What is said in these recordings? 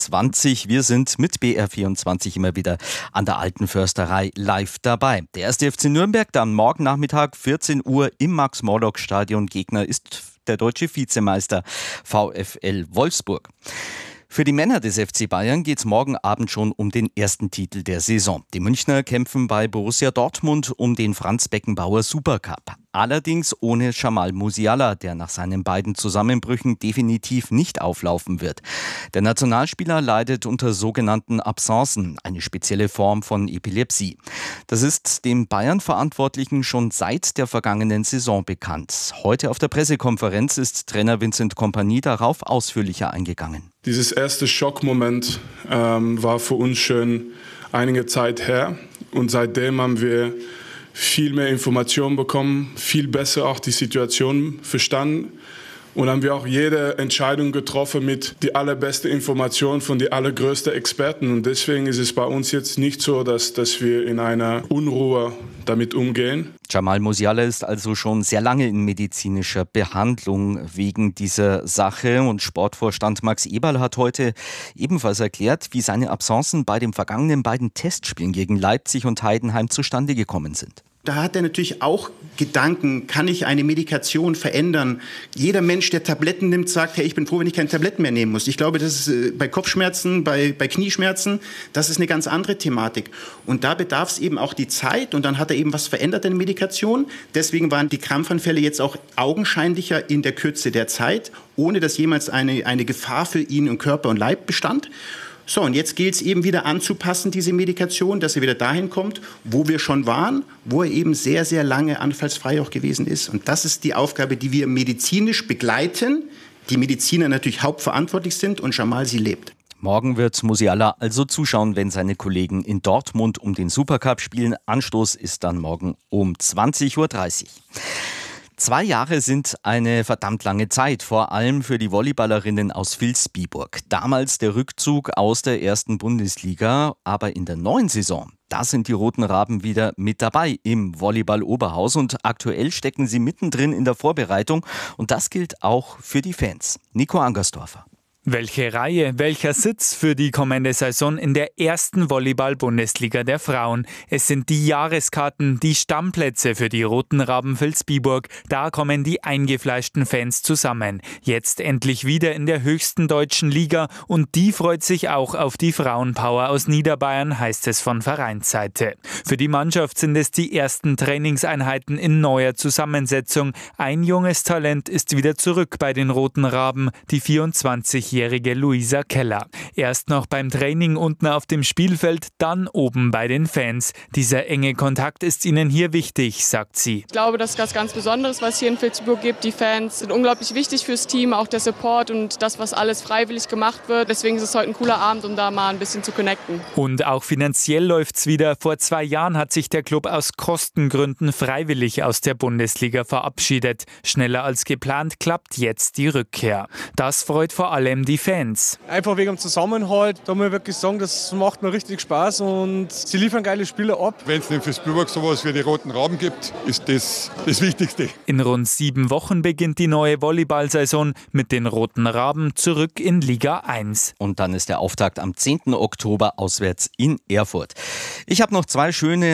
20. Wir sind mit BR24 immer wieder an der Alten Försterei live dabei. Der 1. FC Nürnberg, der am morgen Nachmittag 14 Uhr im Max-Morlock-Stadion Gegner ist der deutsche Vizemeister VfL Wolfsburg. Für die Männer des FC Bayern geht es morgen Abend schon um den ersten Titel der Saison. Die Münchner kämpfen bei Borussia Dortmund um den Franz Beckenbauer Supercup. Allerdings ohne Jamal Musiala, der nach seinen beiden Zusammenbrüchen definitiv nicht auflaufen wird. Der Nationalspieler leidet unter sogenannten Absenzen, eine spezielle Form von Epilepsie. Das ist dem Bayern-Verantwortlichen schon seit der vergangenen Saison bekannt. Heute auf der Pressekonferenz ist Trainer Vincent Kompany darauf ausführlicher eingegangen. Dieses erste Schockmoment war für uns schon einige Zeit her und seitdem haben wir viel mehr Informationen bekommen, viel besser auch die Situation verstanden und haben wir auch jede Entscheidung getroffen mit die allerbeste Information von den allergrößten Experten und deswegen ist es bei uns jetzt nicht so, dass wir in einer Unruhe damit umgehen. Jamal Musiala ist also schon sehr lange in medizinischer Behandlung wegen dieser Sache und Sportvorstand Max Eberl hat heute ebenfalls erklärt, wie seine Absenzen bei den vergangenen beiden Testspielen gegen Leipzig und Heidenheim zustande gekommen sind. Da hat er natürlich auch Gedanken, kann ich eine Medikation verändern? Jeder Mensch, der Tabletten nimmt, sagt, hey, ich bin froh, wenn ich keine Tabletten mehr nehmen muss. Ich glaube, das ist bei Kopfschmerzen, bei Knieschmerzen, das ist eine ganz andere Thematik. Und da bedarf es eben auch die Zeit und dann hat er eben was verändert in der Medikation. Deswegen waren die Krampfanfälle jetzt auch augenscheinlicher in der Kürze der Zeit, ohne dass jemals eine Gefahr für ihn im Körper und Leib bestand. So, und jetzt gilt es eben wieder anzupassen, diese Medikation, dass er wieder dahin kommt, wo wir schon waren, wo er eben sehr, sehr lange anfallsfrei auch gewesen ist. Und das ist die Aufgabe, die wir medizinisch begleiten, die Mediziner natürlich hauptverantwortlich sind und Jamal sie lebt. Morgen wird Musiala also zuschauen, wenn seine Kollegen in Dortmund um den Supercup spielen. Anstoß ist dann morgen um 20:30 Uhr. 2 Jahre sind eine verdammt lange Zeit, vor allem für die Volleyballerinnen aus Vilsbiburg. Damals der Rückzug aus der ersten Bundesliga, aber in der neuen Saison, da sind die Roten Raben wieder mit dabei im Volleyball-Oberhaus und aktuell stecken sie mittendrin in der Vorbereitung und das gilt auch für die Fans. Nico Angersdorfer. Welche Reihe, welcher Sitz für die kommende Saison in der ersten Volleyball-Bundesliga der Frauen. Es sind die Jahreskarten, die Stammplätze für die Roten Raben Vilsbiburg. Da kommen die eingefleischten Fans zusammen. Jetzt endlich wieder in der höchsten deutschen Liga und die freut sich auch auf die Frauenpower aus Niederbayern, heißt es von Vereinsseite. Für die Mannschaft sind es die ersten Trainingseinheiten in neuer Zusammensetzung. Ein junges Talent ist wieder zurück bei den Roten Raben, die 24-jährige Luisa Keller. Erst noch beim Training unten auf dem Spielfeld, dann oben bei den Fans. Dieser enge Kontakt ist ihnen hier wichtig, sagt sie. Ich glaube, das ist was ganz Besonderes, was es hier in Vilsbiburg gibt. Die Fans sind unglaublich wichtig fürs Team, auch der Support und das, was alles freiwillig gemacht wird. Deswegen ist es heute ein cooler Abend, um da mal ein bisschen zu connecten. Und auch finanziell läuft's wieder. Vor 2 Jahren hat sich der Club aus Kostengründen freiwillig aus der Bundesliga verabschiedet. Schneller als geplant klappt jetzt die Rückkehr. Das freut vor allem die Fans. Einfach wegen dem Zusammenhalt, da muss ich wirklich sagen, das macht mir richtig Spaß und sie liefern geile Spiele ab. Wenn es in Vilsbiburg sowas wie die Roten Raben gibt, ist das das Wichtigste. In rund 7 Wochen beginnt die neue Volleyball-Saison mit den Roten Raben zurück in Liga 1. Und dann ist der Auftakt am 10. Oktober auswärts in Erfurt. Ich habe noch 2 schöne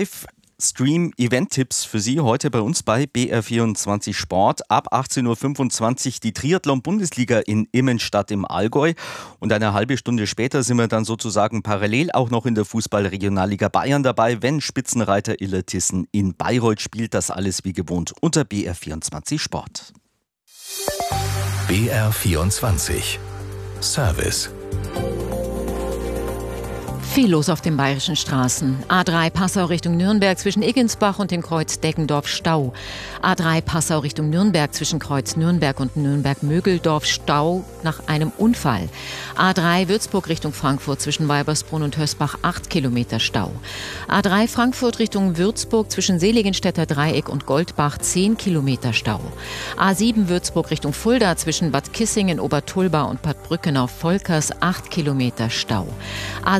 Live-Stream-Event-Tipps für Sie heute bei uns bei BR24 Sport. Ab 18:25 Uhr die Triathlon-Bundesliga in Immenstadt im Allgäu. Und eine halbe Stunde später sind wir dann sozusagen parallel auch noch in der Fußball-Regionalliga Bayern dabei, wenn Spitzenreiter Illertissen in Bayreuth spielt. Das alles wie gewohnt unter BR24 Sport. BR24 Service. Viel los auf den bayerischen Straßen. A3 Passau Richtung Nürnberg zwischen Iggensbach und dem Kreuz Deggendorf Stau. A3 Passau Richtung Nürnberg zwischen Kreuz Nürnberg und Nürnberg-Mögeldorf Stau nach einem Unfall. A3 Würzburg Richtung Frankfurt zwischen Weibersbrunn und Hösbach 8 Kilometer Stau. A3 Frankfurt Richtung Würzburg zwischen Seligenstädter Dreieck und Goldbach 10 Kilometer Stau. A7 Würzburg Richtung Fulda zwischen Bad Kissingen, Obertulba und Bad Brückenau Volkers 8 Kilometer Stau. A7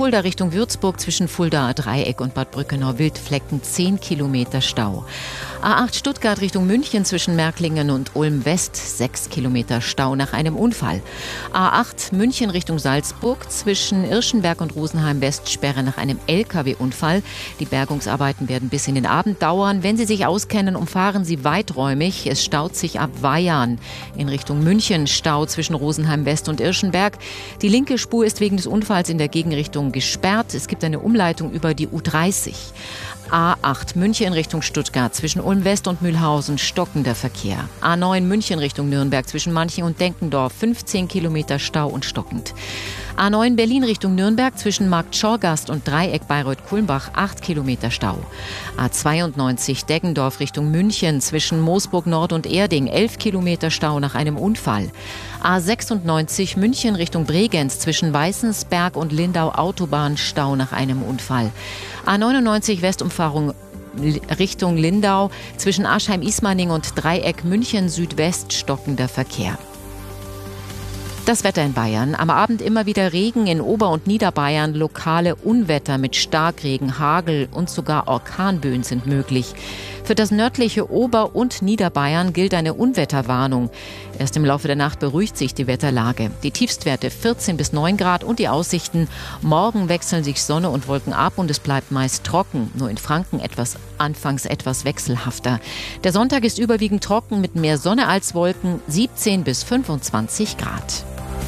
Fulda Richtung Würzburg zwischen Fuldaer Dreieck und Bad Brückenau-Wildflecken 10 Kilometer Stau. A8 Stuttgart Richtung München zwischen Märklingen und Ulm West 6 Kilometer Stau nach einem Unfall. A8 München Richtung Salzburg zwischen Irschenberg und Rosenheim West Sperre nach einem LKW-Unfall. Die Bergungsarbeiten werden bis in den Abend dauern. Wenn Sie sich auskennen, umfahren Sie weiträumig. Es staut sich ab Weyarn in Richtung München. Stau zwischen Rosenheim West und Irschenberg. Die linke Spur ist wegen des Unfalls in der Gegenrichtung gesperrt. Es gibt eine Umleitung über die U30. A8 München Richtung Stuttgart zwischen Ulm West und Mühlhausen stockender Verkehr. A9 München Richtung Nürnberg zwischen Manching und Denkendorf 15 Kilometer Stau und stockend. A9 Berlin Richtung Nürnberg zwischen Markt Schorgast und Dreieck Bayreuth-Kulmbach 8 Kilometer Stau. A92 Deggendorf Richtung München zwischen Moosburg Nord und Erding 11 Kilometer Stau nach einem Unfall. A96 München Richtung Bregenz zwischen Weißensberg und Lindau Autobahnstau nach einem Unfall. A99 Westumfahrung Richtung Lindau zwischen Aschheim-Ismaning und Dreieck München Südwest stockender Verkehr. Das Wetter in Bayern. Am Abend immer wieder Regen in Ober- und Niederbayern. Lokale Unwetter mit Starkregen, Hagel und sogar Orkanböen sind möglich. Für das nördliche Ober- und Niederbayern gilt eine Unwetterwarnung. Erst im Laufe der Nacht beruhigt sich die Wetterlage. Die Tiefstwerte 14 bis 9 Grad und die Aussichten. Morgen wechseln sich Sonne und Wolken ab und es bleibt meist trocken. Nur in Franken anfangs etwas wechselhafter. Der Sonntag ist überwiegend trocken mit mehr Sonne als Wolken. 17 bis 25 Grad.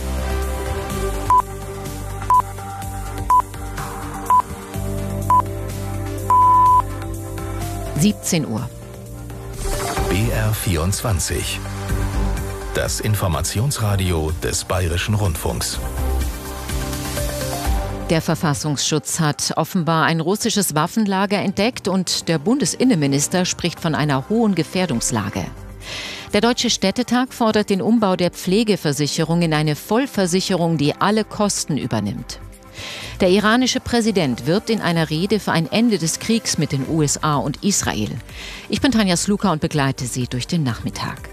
Uhr. BR 24. Das Informationsradio des Bayerischen Rundfunks. Der Verfassungsschutz hat offenbar ein russisches Waffenlager entdeckt und der Bundesinnenminister spricht von einer hohen Gefährdungslage. Der Deutsche Städtetag fordert den Umbau der Pflegeversicherung in eine Vollversicherung, die alle Kosten übernimmt. Der iranische Präsident wirbt in einer Rede für ein Ende des Kriegs mit den USA und Israel. Ich bin Tanja Sluka und begleite Sie durch den Nachmittag.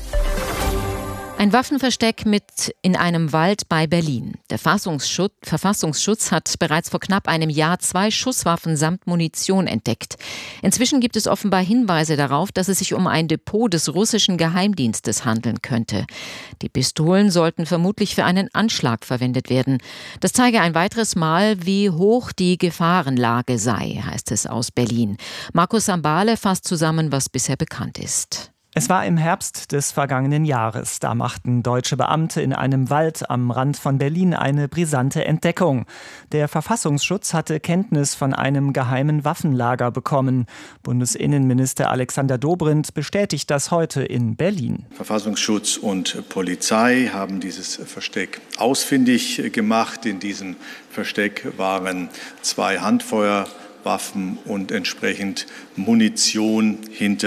Ein Waffenversteck in einem Wald bei Berlin. Der Verfassungsschutz hat bereits vor knapp einem Jahr 2 Schusswaffen samt Munition entdeckt. Inzwischen gibt es offenbar Hinweise darauf, dass es sich um ein Depot des russischen Geheimdienstes handeln könnte. Die Pistolen sollten vermutlich für einen Anschlag verwendet werden. Das zeige ein weiteres Mal, wie hoch die Gefahrenlage sei, heißt es aus Berlin. Markus Sambale fasst zusammen, was bisher bekannt ist. Es war im Herbst des vergangenen Jahres. Da machten deutsche Beamte in einem Wald am Rand von Berlin eine brisante Entdeckung. Der Verfassungsschutz hatte Kenntnis von einem geheimen Waffenlager bekommen. Bundesinnenminister Alexander Dobrindt bestätigt das heute in Berlin. Verfassungsschutz und Polizei haben dieses Versteck ausfindig gemacht. In diesem Versteck waren 2 Handfeuerwaffen und entsprechend Munition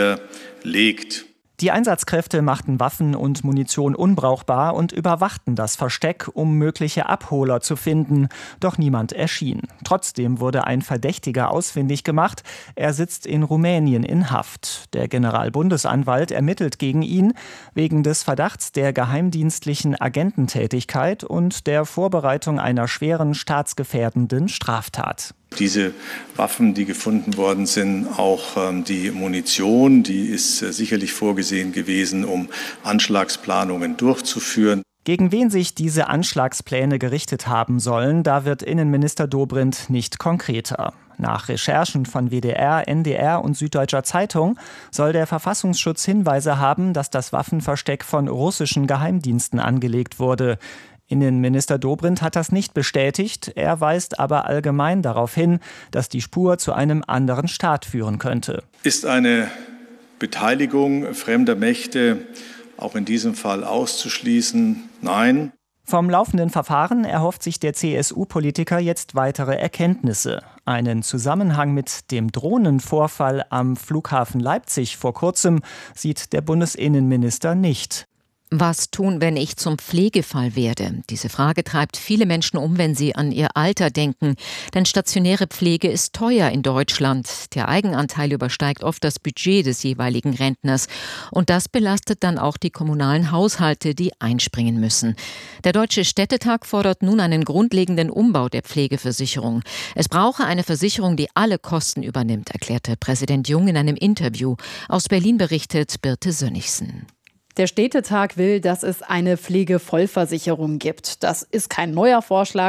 hinterlegt. Die Einsatzkräfte machten Waffen und Munition unbrauchbar und überwachten das Versteck, um mögliche Abholer zu finden. Doch niemand erschien. Trotzdem wurde ein Verdächtiger ausfindig gemacht. Er sitzt in Rumänien in Haft. Der Generalbundesanwalt ermittelt gegen ihn wegen des Verdachts der geheimdienstlichen Agententätigkeit und der Vorbereitung einer schweren staatsgefährdenden Straftat. Diese Waffen, die gefunden worden sind, auch die Munition, die ist sicherlich vorgesehen gewesen, um Anschlagsplanungen durchzuführen. Gegen wen sich diese Anschlagspläne gerichtet haben sollen, da wird Innenminister Dobrindt nicht konkreter. Nach Recherchen von WDR, NDR und Süddeutscher Zeitung soll der Verfassungsschutz Hinweise haben, dass das Waffenversteck von russischen Geheimdiensten angelegt wurde. Innenminister Dobrindt hat das nicht bestätigt, er weist aber allgemein darauf hin, dass die Spur zu einem anderen Staat führen könnte. Ist eine Beteiligung fremder Mächte auch in diesem Fall auszuschließen? Nein. Vom laufenden Verfahren erhofft sich der CSU-Politiker jetzt weitere Erkenntnisse. Einen Zusammenhang mit dem Drohnenvorfall am Flughafen Leipzig vor kurzem sieht der Bundesinnenminister nicht. Was tun, wenn ich zum Pflegefall werde? Diese Frage treibt viele Menschen um, wenn sie an ihr Alter denken. Denn stationäre Pflege ist teuer in Deutschland. Der Eigenanteil übersteigt oft das Budget des jeweiligen Rentners. Und das belastet dann auch die kommunalen Haushalte, die einspringen müssen. Der Deutsche Städtetag fordert nun einen grundlegenden Umbau der Pflegeversicherung. Es brauche eine Versicherung, die alle Kosten übernimmt, erklärte Präsident Jung in einem Interview. Aus Berlin berichtet Birte Sönnigsen. Der Städtetag will, dass es eine Pflegevollversicherung gibt. Das ist kein neuer Vorschlag.